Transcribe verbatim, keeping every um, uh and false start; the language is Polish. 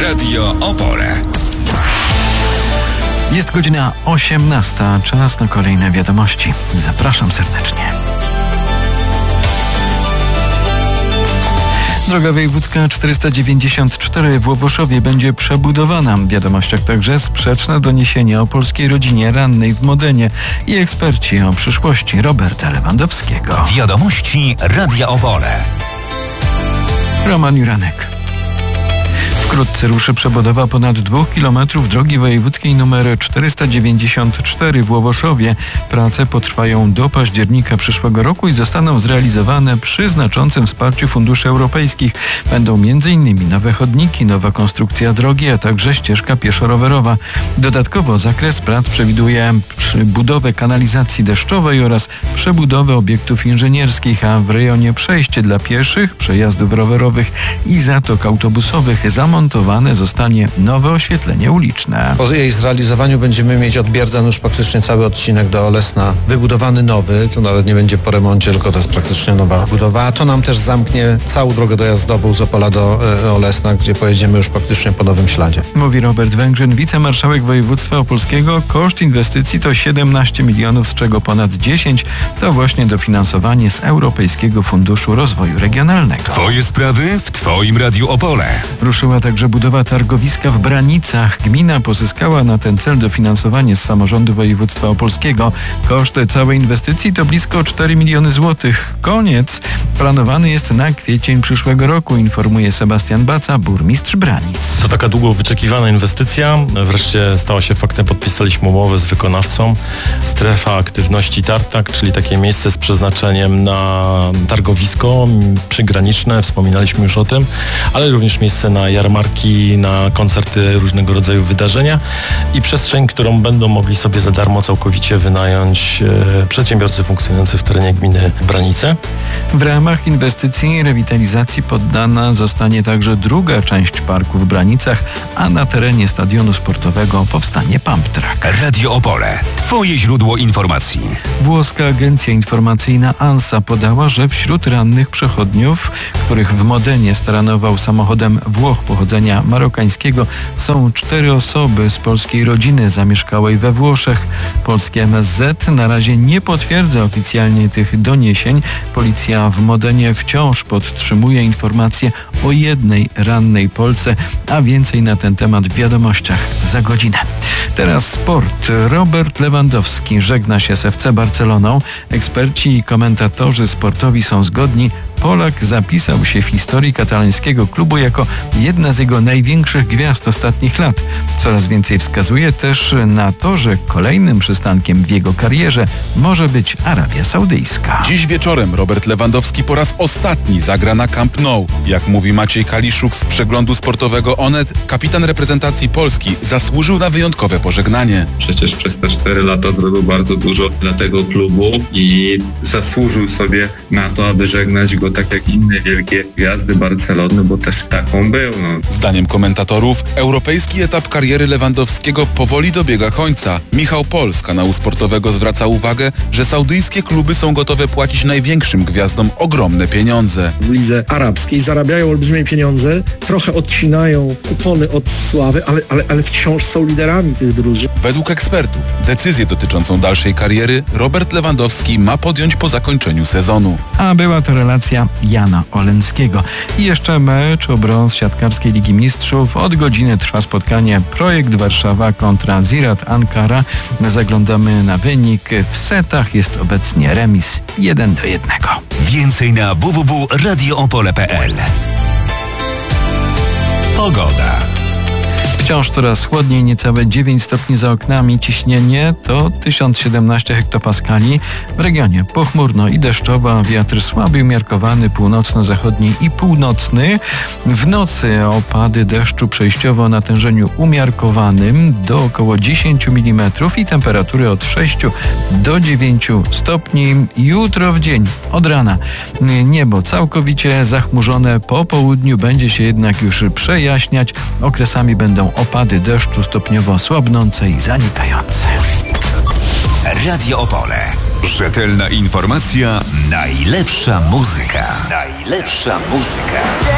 Radio Opole. Jest godzina osiemnasta, czas na kolejne wiadomości. Zapraszam serdecznie. Droga wojewódzka czterysta dziewięćdziesiąt cztery w Łowoszowie będzie przebudowana. W wiadomościach także sprzeczne doniesienia o polskiej rodzinie rannej w Modenie i eksperci o przyszłości Roberta Lewandowskiego. Wiadomości Radia Opole. Roman Juranek. Wkrótce ruszy przebudowa ponad dwóch kilometrów drogi wojewódzkiej nr czterysta dziewięćdziesiąt cztery w Łowoszowie. Prace potrwają do października przyszłego roku i zostaną zrealizowane przy znaczącym wsparciu funduszy europejskich. Będą między innymi nowe chodniki, nowa konstrukcja drogi, a także ścieżka pieszo-rowerowa. Dodatkowo zakres prac przewiduje budowę kanalizacji deszczowej oraz przebudowę obiektów inżynierskich, a w rejonie przejście dla pieszych, przejazdów rowerowych i zatok autobusowych zamontowane zostanie nowe oświetlenie uliczne. Po jej zrealizowaniu będziemy mieć od Bierdzen już praktycznie cały odcinek do Olesna wybudowany nowy. To nawet nie będzie po remoncie, tylko to jest praktycznie nowa budowa. A to nam też zamknie całą drogę dojazdową z Opola do e, Olesna, gdzie pojedziemy już praktycznie po nowym śladzie. Mówi Robert Węgrzyn, wicemarszałek województwa opolskiego. Koszt inwestycji to siedemnaście milionów, z czego ponad dziesięć to właśnie dofinansowanie z Europejskiego Funduszu Rozwoju Regionalnego. Twoje sprawy w Twoim Radiu Opole. Ruszyła także budowa targowiska w Branicach. Gmina pozyskała na ten cel dofinansowanie z samorządu województwa opolskiego. Koszt całej inwestycji to blisko cztery miliony złotych. Koniec planowany jest na kwiecień przyszłego roku, informuje Sebastian Baca, burmistrz Branic. To taka długo wyczekiwana inwestycja. Wreszcie stała się faktem, podpisaliśmy umowę z wykonawcą. Strefa aktywności Tartak, czyli takie miejsce z przeznaczeniem na targowisko przygraniczne, wspominaliśmy już o tym, ale również miejsce na jarmarki, na koncerty, różnego rodzaju wydarzenia i przestrzeń, którą będą mogli sobie za darmo całkowicie wynająć e, przedsiębiorcy funkcjonujący w terenie gminy Branice. W ramach inwestycji rewitalizacji poddana zostanie także druga część parku w Branicach, a na terenie stadionu sportowego powstanie pump track. Radio Opole. Twoje źródło informacji. Włoska agencja informacyjna ANSA podała, że wśród rannych przechodniów, których w Modenie staranował samochodem Włoch pochodzenia marokańskiego, są cztery osoby z polskiej rodziny zamieszkałej we Włoszech. Polskie M S Z na razie nie potwierdza oficjalnie tych doniesień. Policja w Modenie wciąż podtrzymuje informacje o jednej rannej Polce, a więcej na ten temat w wiadomościach za godzinę. Teraz sport. Robert Lewandowski żegna się z F C Barceloną. Eksperci i komentatorzy sportowi są zgodni. Polak zapisał się w historii katalańskiego klubu jako jedna z jego największych gwiazd ostatnich lat. Coraz więcej wskazuje też na to, że kolejnym przystankiem w jego karierze może być Arabia Saudyjska. Dziś wieczorem Robert Lewandowski po raz ostatni zagra na Camp Nou. Jak mówi Maciej Kaliszuk z przeglądu sportowego Onet, kapitan reprezentacji Polski zasłużył na wyjątkowe pożegnanie. Przecież przez te cztery lata zrobił bardzo dużo dla tego klubu i zasłużył sobie na to, aby żegnać go tak jak inne wielkie gwiazdy Barcelony, bo też taką był. No. Zdaniem komentatorów europejski etap kariery Lewandowskiego powoli dobiega końca. Michał Pol z kanału sportowego zwraca uwagę, że saudyjskie kluby są gotowe płacić największym gwiazdom ogromne pieniądze. W lidze arabskiej zarabiają olbrzymie pieniądze, trochę odcinają kupony od sławy, ale, ale, ale wciąż są liderami tych drużyn. Według ekspertów decyzję dotyczącą dalszej kariery Robert Lewandowski ma podjąć po zakończeniu sezonu. A była to relacja Jana Oleńskiego. I jeszcze mecz o brąz siatkarskiej Ligi Mistrzów. Od godziny trwa spotkanie Projekt Warszawa kontra Ziraat Ankara. Zaglądamy na wynik. W setach jest obecnie remis jeden do jednego. Więcej na w w w kropka radio opole kropka p l. Pogoda. Wciąż coraz chłodniej, niecałe dziewięć stopni za oknami. Ciśnienie to tysiąc siedemnaście hektopaskali. W regionie pochmurno i deszczowo, wiatr słaby, umiarkowany, północno-zachodni i północny. W nocy opady deszczu przejściowo o natężeniu umiarkowanym do około dziesięć milimetrów i temperatury od sześciu do dziewięciu stopni. Jutro w dzień od rana niebo całkowicie zachmurzone, po południu będzie się jednak już przejaśniać. Okresami będą opady deszczu stopniowo słabnące i zanikające. Radio Opole. Rzetelna informacja, najlepsza muzyka. Najlepsza muzyka.